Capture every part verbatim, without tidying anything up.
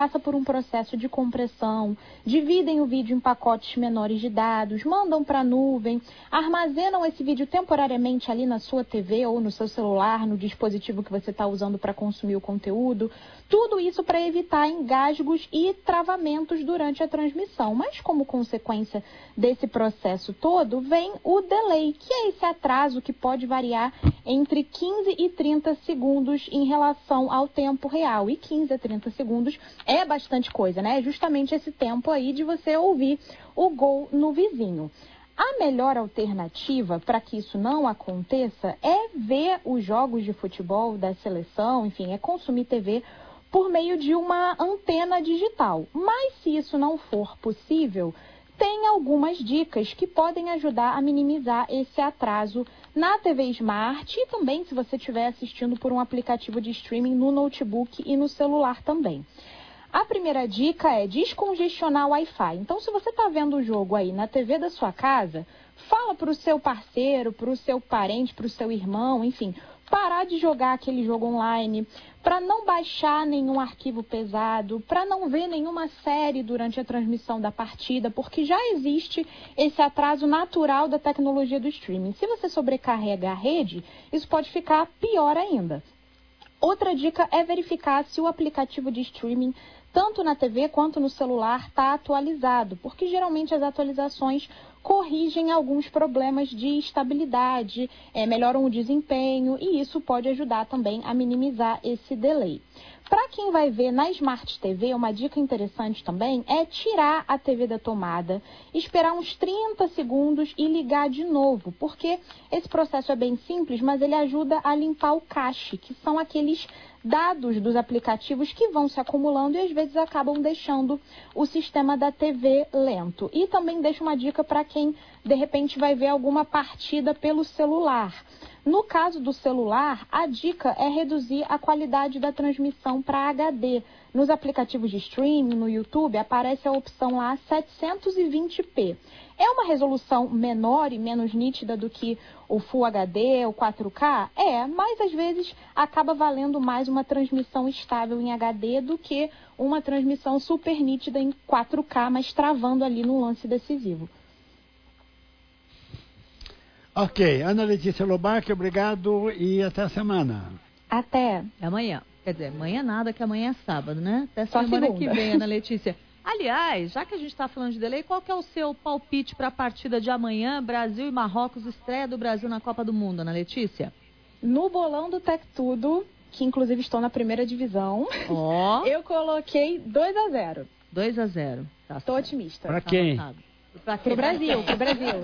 passa por um processo de compressão, dividem o vídeo em pacotes menores de dados, mandam para a nuvem, armazenam esse vídeo temporariamente ali na sua T V ou no seu celular, no dispositivo que você está usando para consumir o conteúdo. Tudo isso para evitar engasgos e travamentos durante a transmissão. Mas como consequência desse processo todo, vem o delay, que é esse atraso que pode variar entre quinze e trinta segundos em relação ao tempo real. E quinze a trinta segundos é bastante coisa, né? É justamente esse tempo aí de você ouvir o gol no vizinho. A melhor alternativa para que isso não aconteça é ver os jogos de futebol da seleção, enfim, é consumir T V por meio de uma antena digital. Mas se isso não for possível, tem algumas dicas que podem ajudar a minimizar esse atraso na T V Smart e também se você estiver assistindo por um aplicativo de streaming no notebook e no celular também. A primeira dica é descongestionar o Wi-Fi. Então, se você está vendo o jogo aí na T V da sua casa, fala para o seu parceiro, para o seu parente, para o seu irmão, enfim, parar de jogar aquele jogo online, para não baixar nenhum arquivo pesado, para não ver nenhuma série durante a transmissão da partida, porque já existe esse atraso natural da tecnologia do streaming. Se você sobrecarrega a rede, isso pode ficar pior ainda. Outra dica é verificar se o aplicativo de streaming, tanto na T V quanto no celular, está atualizado, porque geralmente as atualizações corrigem alguns problemas de estabilidade, é, melhoram o desempenho e isso pode ajudar também a minimizar esse delay. Para quem vai ver na Smart T V, uma dica interessante também é tirar a T V da tomada, esperar uns trinta segundos e ligar de novo, porque esse processo é bem simples, mas ele ajuda a limpar o cache, que são aqueles dados dos aplicativos que vão se acumulando e às vezes acabam deixando o sistema da T V lento. E também deixo uma dica para quem de repente vai ver alguma partida pelo celular. No caso do celular, a dica é reduzir a qualidade da transmissão para H D. Nos aplicativos de streaming, no YouTube, aparece a opção lá setecentos e vinte p. É uma resolução menor e menos nítida do que o Full H D, o quatro K? É, mas às vezes acaba valendo mais uma transmissão estável em H D do que uma transmissão super nítida em quatro K, mas travando ali no lance decisivo. Ok, Ana Letícia Lobac, obrigado e até a semana. Até. Amanhã. Quer dizer, amanhã nada, que amanhã é sábado, né? Até Só semana segunda. que vem, Ana Letícia. Aliás, já que a gente está falando de delay, qual que é o seu palpite para a partida de amanhã, Brasil e Marrocos, estreia do Brasil na Copa do Mundo, Ana Letícia? No bolão do Tec Tudo, que inclusive estou na primeira divisão, oh. eu coloquei dois a zero. dois a zero. Tá Estou otimista. Para quem? Pra Pro Brasil, pro Brasil.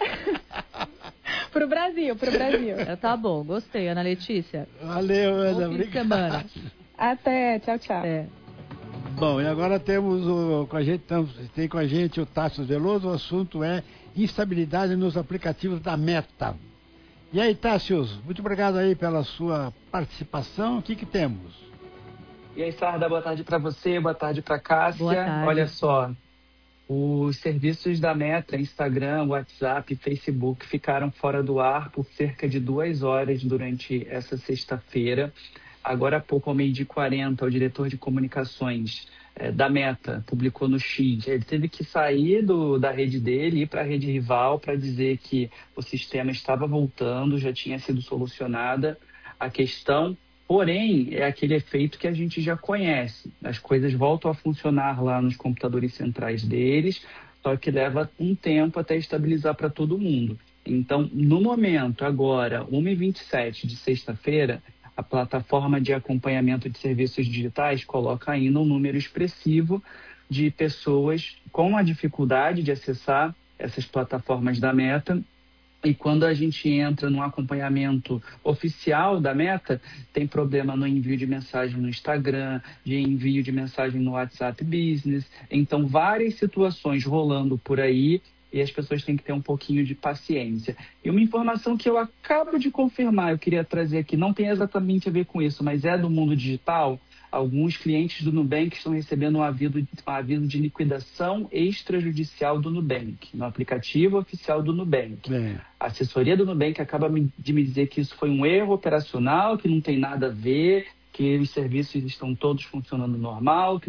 Pro Brasil, pro Brasil. É, tá bom, gostei, Ana Letícia. Valeu, Ana, Bom fim de semana. Até, tchau, tchau. É. Bom, e agora temos o, com a gente, tem com a gente o Tássio Veloso, o assunto é instabilidade nos aplicativos da Meta. E aí, Tássio, muito obrigado aí pela sua participação, o que que temos? E aí, Sarda, boa tarde para você, boa tarde para Cássia. Boa tarde. Olha só, os serviços da Meta, Instagram, WhatsApp, Facebook, ficaram fora do ar por cerca de duas horas durante essa sexta-feira. Agora há pouco, ao meio-dia e quarenta, o diretor de comunicações eh, da Meta publicou no X. Ele teve que sair do, da rede dele e ir para a rede rival para dizer que o sistema estava voltando, já tinha sido solucionada a questão. Porém, é aquele efeito que a gente já conhece. As coisas voltam a funcionar lá nos computadores centrais deles, só que leva um tempo até estabilizar para todo mundo. Então, no momento, agora, uma e vinte e sete de sexta-feira, a plataforma de acompanhamento de serviços digitais coloca ainda um número expressivo de pessoas com a dificuldade de acessar essas plataformas da Meta. E quando a gente entra no acompanhamento oficial da Meta, tem problema no envio de mensagem no Instagram, de envio de mensagem no WhatsApp Business. Então, várias situações rolando por aí e as pessoas têm que ter um pouquinho de paciência. E uma informação que eu acabo de confirmar, eu queria trazer aqui, não tem exatamente a ver com isso, mas é do mundo digital. Alguns clientes do Nubank estão recebendo um aviso, um aviso de liquidação extrajudicial do Nubank, no aplicativo oficial do Nubank. É. A assessoria do Nubank acaba de me dizer que isso foi um erro operacional, que não tem nada a ver, que os serviços estão todos funcionando normal, que